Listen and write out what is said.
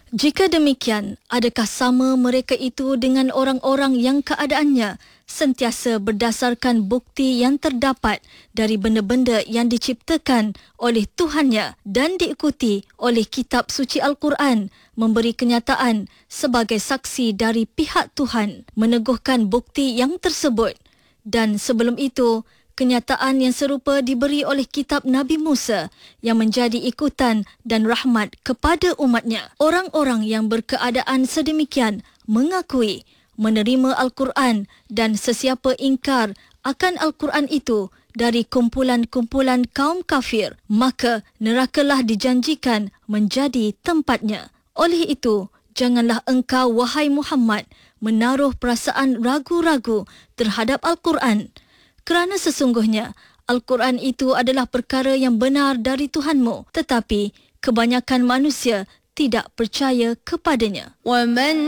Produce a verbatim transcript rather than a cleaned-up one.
Jika demikian, adakah sama mereka itu dengan orang-orang yang keadaannya sentiasa berdasarkan bukti yang terdapat dari benda-benda yang diciptakan oleh Tuhannya dan diikuti oleh kitab suci Al-Quran, memberi kenyataan sebagai saksi dari pihak Tuhan, meneguhkan bukti yang tersebut. Dan sebelum itu, kenyataan yang serupa diberi oleh kitab Nabi Musa yang menjadi ikutan dan rahmat kepada umatnya. Orang-orang yang berkeadaan sedemikian mengakui, menerima Al-Quran dan sesiapa ingkar akan Al-Quran itu dari kumpulan-kumpulan kaum kafir, maka nerakalah dijanjikan menjadi tempatnya. Oleh itu, janganlah engkau, wahai Muhammad, menaruh perasaan ragu-ragu terhadap Al-Quran, kerana sesungguhnya Al-Quran itu adalah perkara yang benar dari Tuhanmu, tetapi kebanyakan manusia tidak percaya kepadanya. وَمَنْ